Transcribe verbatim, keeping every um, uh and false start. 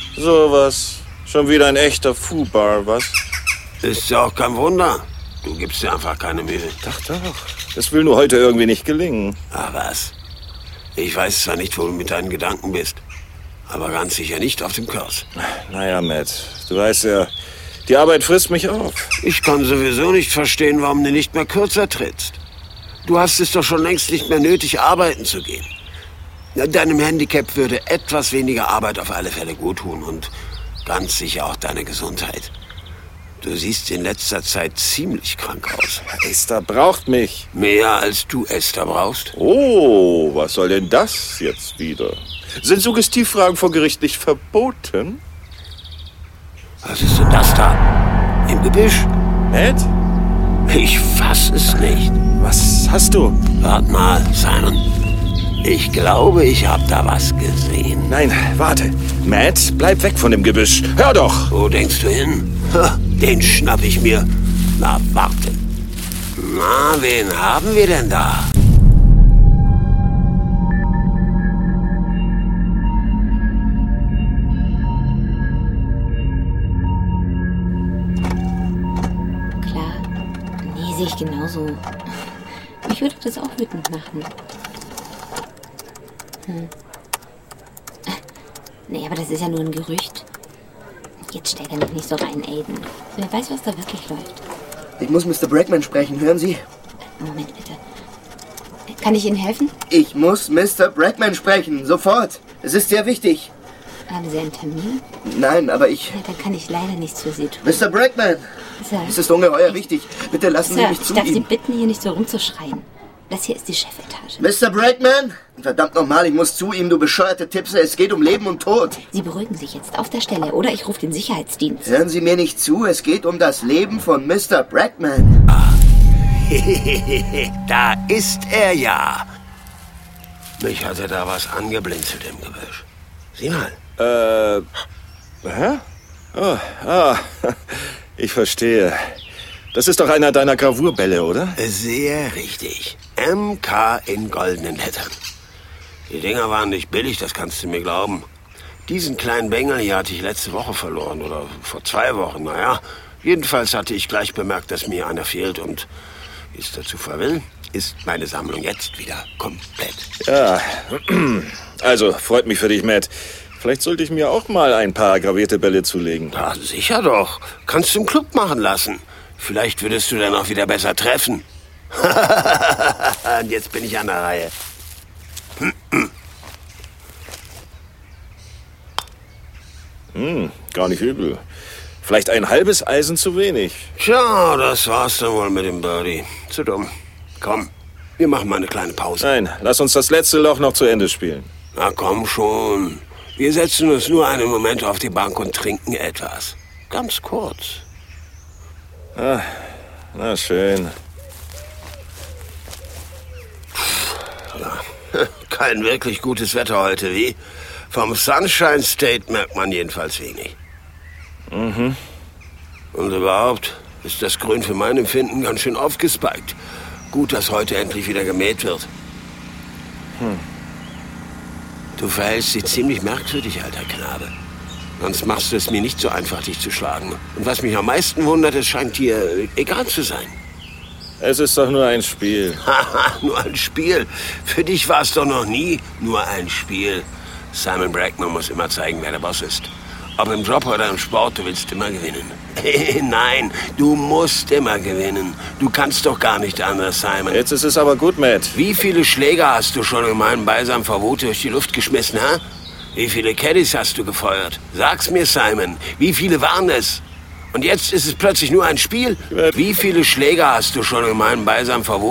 Sowas. Schon wieder ein echter Fubar, was? Ist ja auch kein Wunder. Du gibst dir einfach keine Mühe. Doch, doch. Das will nur heute irgendwie nicht gelingen. Ah, was? Ich weiß zwar nicht, wo du mit deinen Gedanken bist, aber ganz sicher nicht auf dem Kurs. Naja, Matt, du weißt ja, die Arbeit frisst mich auf. Ich kann sowieso nicht verstehen, warum du nicht mehr kürzer trittst. Du hast es doch schon längst nicht mehr nötig, arbeiten zu gehen. Deinem Handicap würde etwas weniger Arbeit auf alle Fälle gut tun und ganz sicher auch deine Gesundheit. Du siehst in letzter Zeit ziemlich krank aus. Esther braucht mich. Mehr als du Esther brauchst. Oh, was soll denn das jetzt wieder? Sind Suggestivfragen vor Gericht nicht verboten? Was ist denn das da? Im Gebüsch? Matt? Ich fass es nicht. Was hast du? Warte mal, Simon. Ich glaube, ich hab da was gesehen. Nein, warte. Matt, bleib weg von dem Gebüsch. Hör doch! Wo denkst du hin? Ha, den schnapp ich mir. Na, warte. Na, wen haben wir denn da? Klar. Nee, sehe ich genauso. Mich würde das auch wütend machen. Hm. Nee, aber das ist ja nur ein Gerücht. Jetzt stellt er mich nicht so rein, Aiden. Wer weiß, was da wirklich läuft. Ich muss Mister Brackman sprechen, hören Sie? Moment, bitte. Kann ich Ihnen helfen? Ich muss Mister Brackman sprechen, sofort. Es ist sehr wichtig. Haben Sie einen Termin? Nein, aber ich... Ja, dann kann ich leider nichts für Sie tun. Mister Brackman! Sir. Es ist ungeheuer wichtig. Bitte lassen Sir, Sie mich zu ich darf ihm. Sie bitten, hier nicht so rumzuschreien. Das hier ist die Chefetage. Mister Brackman! Verdammt nochmal, ich muss zu ihm, du bescheuerte Tippse. Es geht um Leben und Tod. Sie beruhigen sich jetzt auf der Stelle, oder ich rufe den Sicherheitsdienst. Hören Sie mir nicht zu, es geht um das Leben von Mister Brackman. Ah. Da ist er ja. Mich hatte da was angeblinzelt im Gebüsch. Sieh mal. Äh, hä? Oh, ah, ich verstehe. Das ist doch einer deiner Gravurbälle, oder? Sehr richtig. M K in goldenen Lettern. Die Dinger waren nicht billig, das kannst du mir glauben. Diesen kleinen Bengel hier hatte ich letzte Woche verloren, oder vor zwei Wochen, naja. Jedenfalls hatte ich gleich bemerkt, dass mir einer fehlt und, wie es dazu will, ist meine Sammlung jetzt wieder komplett. Ja, also freut mich für dich, Matt. Vielleicht sollte ich mir auch mal ein paar gravierte Bälle zulegen. Ja, sicher doch. Kannst du im Club machen lassen. Vielleicht würdest du dann auch wieder besser treffen. Und jetzt bin ich an der Reihe. Hm, gar nicht übel. Vielleicht ein halbes Eisen zu wenig. Tja, das war's dann wohl mit dem Birdie. Zu dumm. Komm, wir machen mal eine kleine Pause. Nein, lass uns das letzte Loch noch zu Ende spielen. Na komm schon. Wir setzen uns nur einen Moment auf die Bank und trinken etwas. Ganz kurz. Ah, na schön. Ja, kein wirklich gutes Wetter heute, wie? Vom Sunshine State merkt man jedenfalls wenig. Mhm. Und überhaupt ist das Grün für mein Empfinden ganz schön aufgespiked. Gut, dass heute endlich wieder gemäht wird. Hm. Du verhältst dich ziemlich merkwürdig, alter Knabe. Sonst machst du es mir nicht so einfach, dich zu schlagen. Und was mich am meisten wundert, es scheint dir egal zu sein. Es ist doch nur ein Spiel. Haha, nur ein Spiel. Für dich war es doch noch nie nur ein Spiel. Simon Brackman muss immer zeigen, wer der Boss ist. Ob im Job oder im Sport, du willst immer gewinnen. Nein, du musst immer gewinnen. Du kannst doch gar nicht anders, Simon. Jetzt ist es aber gut, Matt. Wie viele Schläger hast du schon in meinem Beisam vor Wut durch die Luft geschmissen, hä? Wie viele Caddies hast du gefeuert? Sag's mir, Simon. Wie viele waren es? Und jetzt ist es plötzlich nur ein Spiel? Wie viele Schläger hast du schon in meinem Beisam vor Wut